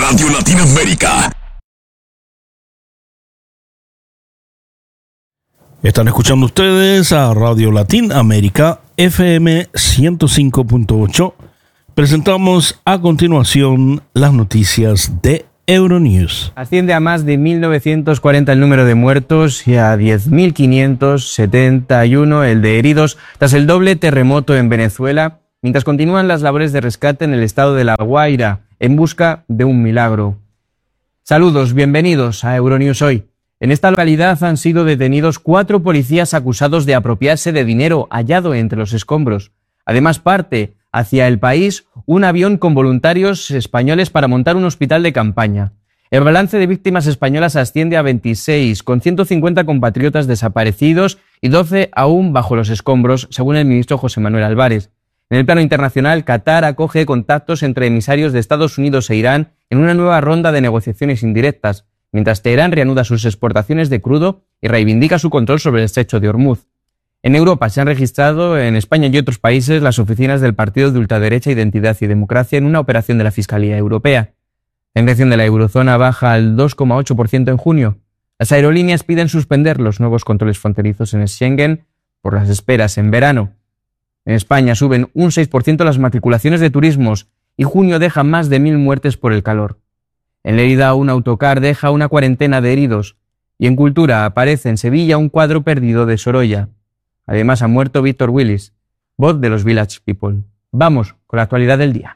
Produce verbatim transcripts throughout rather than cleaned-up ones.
Radio Latinoamérica. Están escuchando ustedes a Radio Latinoamérica F M ciento cinco punto ocho. Presentamos a continuación las noticias de Euronews. Asciende a más de mil novecientos cuarenta el número de muertos y a diez mil quinientos setenta y uno el de heridos tras el doble terremoto en Venezuela, mientras continúan las labores de rescate en el estado de La Guaira en busca de un milagro. Saludos, bienvenidos a Euronews hoy. En esta localidad han sido detenidos cuatro policías acusados de apropiarse de dinero hallado entre los escombros. Además, parte hacia el país un avión con voluntarios españoles para montar un hospital de campaña. El balance de víctimas españolas asciende a veintiséis, con ciento cincuenta compatriotas desaparecidos y doce aún bajo los escombros, según el ministro José Manuel Álvarez. En el plano internacional, Qatar acoge contactos entre emisarios de Estados Unidos e Irán en una nueva ronda de negociaciones indirectas, mientras Teherán reanuda sus exportaciones de crudo y reivindica su control sobre el estrecho de Hormuz. En Europa se han registrado en España y otros países las oficinas del partido de ultraderecha Identidad y Democracia en una operación de la Fiscalía Europea. La inflación de la eurozona baja al dos coma ocho por ciento en junio. Las aerolíneas piden suspender los nuevos controles fronterizos en Schengen por las esperas en verano. En España suben un seis por ciento las matriculaciones de turismos y junio deja más de mil muertes por el calor. En Lérida, un autocar deja una cuarentena de heridos. Y en Cultura aparece en Sevilla un cuadro perdido de Sorolla. Además, ha muerto Víctor Willis, voz de los Village People. Vamos con la actualidad del día.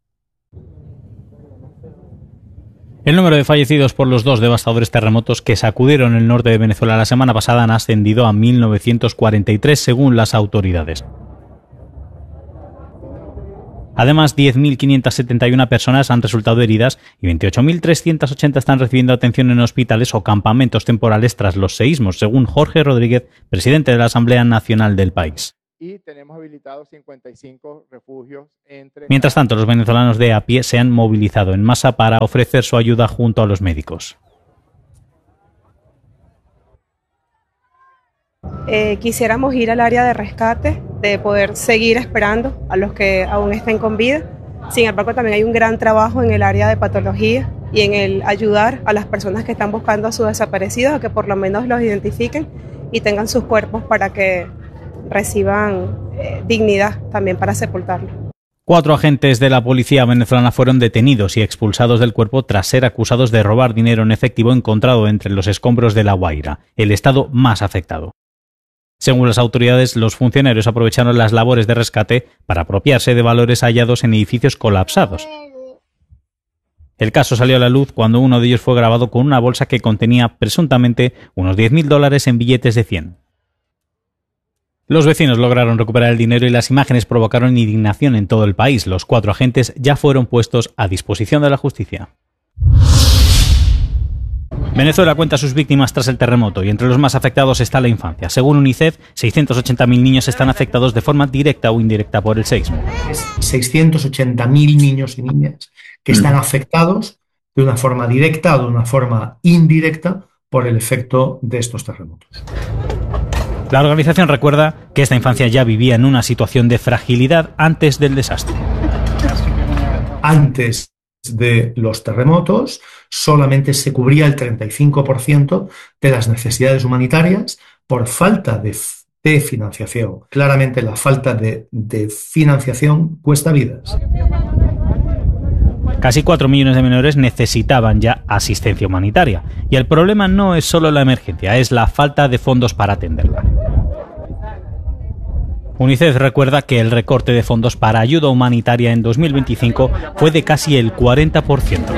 El número de fallecidos por los dos devastadores terremotos que sacudieron el norte de Venezuela la semana pasada han ascendido a mil novecientos cuarenta y tres según las autoridades. Además, diez mil quinientas setenta y una personas han resultado heridas y veintiocho mil trescientos ochenta están recibiendo atención en hospitales o campamentos temporales tras los seísmos, según Jorge Rodríguez, presidente de la Asamblea Nacional del país. Y tenemos habilitados cincuenta y cinco refugios entre... Mientras tanto, los venezolanos de a pie se han movilizado en masa para ofrecer su ayuda junto a los médicos. Eh, quisiéramos ir al área de rescate, de poder seguir esperando a los que aún estén con vida. Sin embargo, también hay un gran trabajo en el área de patología y en el ayudar a las personas que están buscando a sus desaparecidos a que por lo menos los identifiquen y tengan sus cuerpos para que reciban eh, dignidad también para sepultarlos. Cuatro agentes de la policía venezolana fueron detenidos y expulsados del cuerpo tras ser acusados de robar dinero en efectivo encontrado entre los escombros de La Guaira, el estado más afectado. Según las autoridades, los funcionarios aprovecharon las labores de rescate para apropiarse de valores hallados en edificios colapsados. El caso salió a la luz cuando uno de ellos fue grabado con una bolsa que contenía presuntamente unos diez mil dólares en billetes de cien. Los vecinos lograron recuperar el dinero y las imágenes provocaron indignación en todo el país. Los cuatro agentes ya fueron puestos a disposición de la justicia. Venezuela cuenta sus víctimas tras el terremoto y entre los más afectados está la infancia. Según UNICEF, seiscientos ochenta mil niños están afectados de forma directa o indirecta por el seísmo. seiscientos ochenta mil niños y niñas que están afectados de una forma directa o de una forma indirecta por el efecto de estos terremotos. La organización recuerda que esta infancia ya vivía en una situación de fragilidad antes del desastre. Antes de los terremotos, solamente se cubría el treinta y cinco por ciento de las necesidades humanitarias por falta de, de financiación. Claramente la falta de, de financiación cuesta vidas. Casi cuatro millones de menores necesitaban ya asistencia humanitaria. Y el problema no es solo la emergencia, es la falta de fondos para atenderla. UNICEF recuerda que el recorte de fondos para ayuda humanitaria en dos mil veinticinco fue de casi el cuarenta por ciento.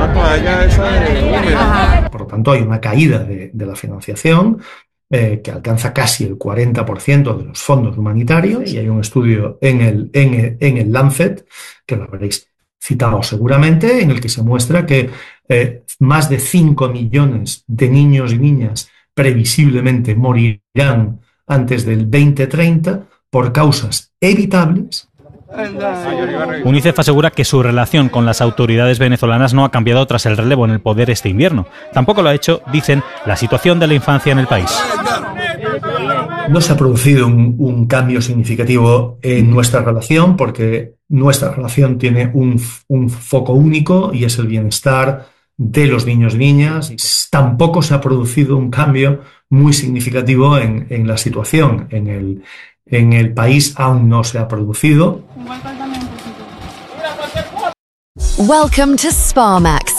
Por lo tanto, hay una caída de, de la financiación eh, que alcanza casi el cuarenta por ciento de los fondos humanitarios, y hay un estudio en el, en el, en el Lancet, que lo habréis citado seguramente, en el que se muestra que eh, más de cinco millones de niños y niñas previsiblemente morirán antes del veinte treinta por causas evitables. UNICEF asegura que su relación con las autoridades venezolanas no ha cambiado tras el relevo en el poder este invierno. Tampoco lo ha hecho, dicen, la situación de la infancia en el país. no se ha producido un, un cambio significativo en nuestra relación, porque nuestra relación tiene un, un foco único y es el bienestar de los niños y niñas. Tampoco se ha producido un cambio muy significativo en, en la situación. En el, en el país aún no se ha producido. Welcome to SpaMax,